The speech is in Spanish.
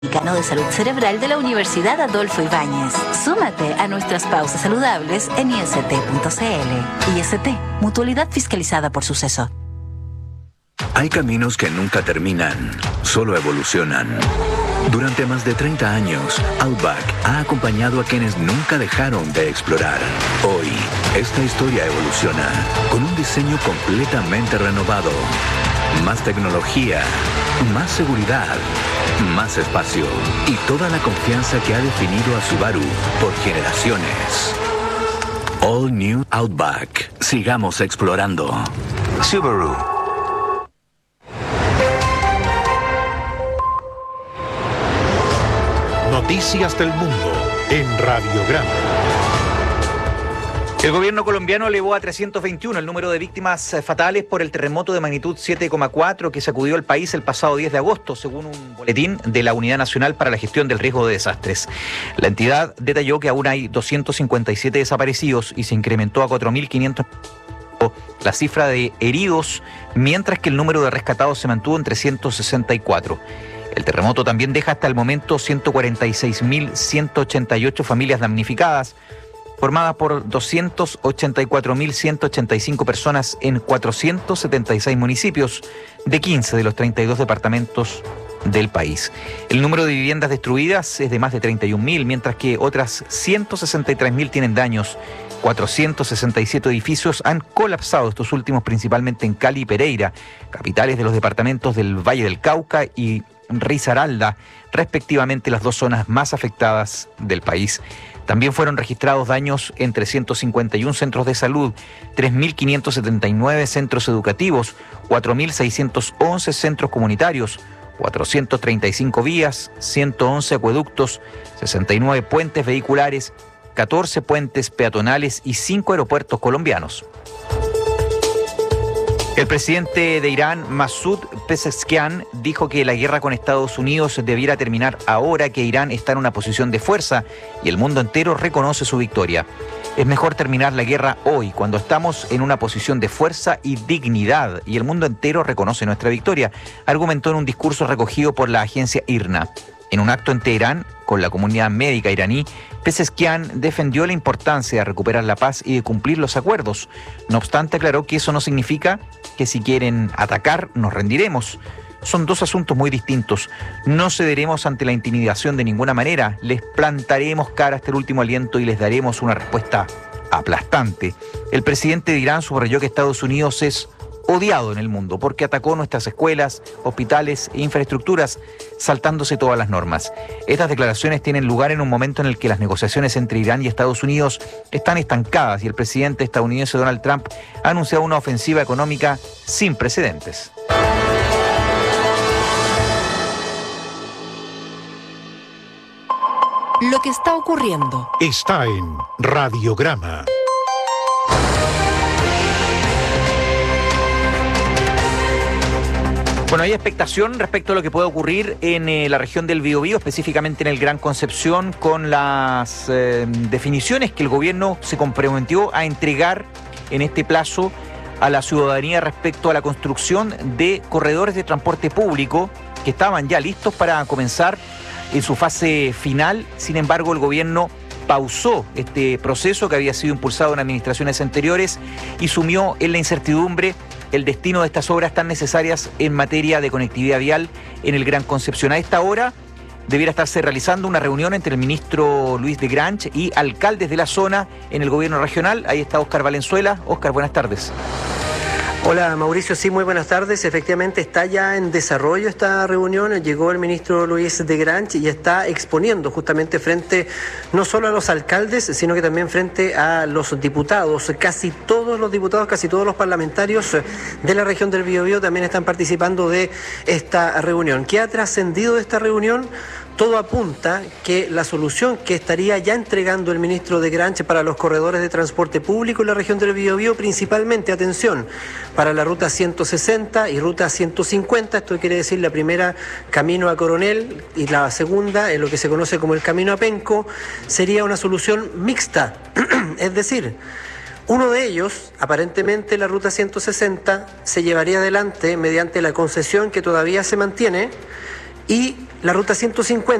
Decano de Salud Cerebral de la Universidad Adolfo Ibáñez. Súmate a nuestras pausas saludables en ist.cl. IST, mutualidad fiscalizada por Suceso. Hay caminos que nunca terminan, solo evolucionan. Durante más de 30 años, Outback ha acompañado a quienes nunca dejaron de explorar. Hoy, esta historia evoluciona con un diseño completamente renovado. Más tecnología, más seguridad, más espacio y toda la confianza que ha definido a Subaru por generaciones. All New Outback. Sigamos explorando. Subaru. Noticias del mundo en Radiograma. El gobierno colombiano elevó a 321 el número de víctimas fatales por el terremoto de magnitud 7,4 que sacudió el país el pasado 10 de agosto, según un boletín de la Unidad Nacional para la Gestión del Riesgo de Desastres. La entidad detalló que aún hay 257 desaparecidos y se incrementó a 4.500 la cifra de heridos, mientras que el número de rescatados se mantuvo en 364. El terremoto también deja hasta el momento 146.188 familias damnificadas, formadas por 284.185 personas en 476 municipios de 15 de los 32 departamentos del país. El número de viviendas destruidas es de más de 31.000, mientras que otras 163.000 tienen daños. 467 edificios han colapsado, estos últimos principalmente en Cali y Pereira, capitales de los departamentos del Valle del Cauca y Risaralda, respectivamente las dos zonas más afectadas del país. También fueron registrados daños en 351 centros de salud, 3.579 centros educativos, 4.611 centros comunitarios, 435 vías, 111 acueductos, 69 puentes vehiculares, 14 puentes peatonales y 5 aeropuertos colombianos. El presidente de Irán, Masoud Pezeshkian, dijo que la guerra con Estados Unidos debiera terminar ahora que Irán está en una posición de fuerza y el mundo entero reconoce su victoria. Es mejor terminar la guerra hoy, cuando estamos en una posición de fuerza y dignidad y el mundo entero reconoce nuestra victoria, argumentó en un discurso recogido por la agencia IRNA. En un acto en Teherán, con la comunidad médica iraní, Pezeshkian defendió la importancia de recuperar la paz y de cumplir los acuerdos. No obstante, aclaró que eso no significa que si quieren atacar, nos rendiremos. Son dos asuntos muy distintos. No cederemos ante la intimidación de ninguna manera. Les plantaremos cara hasta el último aliento y les daremos una respuesta aplastante. El presidente de Irán subrayó que Estados Unidos es odiado en el mundo porque atacó nuestras escuelas, hospitales e infraestructuras, saltándose todas las normas. Estas declaraciones tienen lugar en un momento en el que las negociaciones entre Irán y Estados Unidos están estancadas y el presidente estadounidense Donald Trump ha anunciado una ofensiva económica sin precedentes. Lo que está ocurriendo está en Radiograma. Bueno, hay expectación respecto a lo que puede ocurrir en la región del Biobío, específicamente en el Gran Concepción, con las definiciones que el gobierno se comprometió a entregar en este plazo a la ciudadanía respecto a la construcción de corredores de transporte público que estaban ya listos para comenzar en su fase final. Sin embargo, el gobierno pausó este proceso que había sido impulsado en administraciones anteriores y sumió en la incertidumbre el destino de estas obras tan necesarias en materia de conectividad vial en el Gran Concepción. A esta hora debiera estarse realizando una reunión entre el ministro Luis de Grange y alcaldes de la zona en el gobierno regional. Ahí está Óscar Valenzuela. Óscar, buenas tardes. Hola Mauricio, sí, muy buenas tardes. Efectivamente está ya en desarrollo esta reunión. Llegó el ministro Luis de Grange y está exponiendo justamente frente no solo a los alcaldes, sino que también frente a los diputados. Casi todos los diputados, casi todos los parlamentarios de la región del Biobío también están participando de esta reunión. ¿Qué ha trascendido de esta reunión? Todo apunta que la solución que estaría ya entregando el ministro de Grange para los corredores de transporte público en la región del Biobío, principalmente, atención, para la ruta 160 y ruta 150, esto quiere decir la primera camino a Coronel y la segunda, en lo que se conoce como el camino a Penco, sería una solución mixta, es decir, uno de ellos, aparentemente la ruta 160, se llevaría adelante mediante la concesión que todavía se mantiene y la ruta 150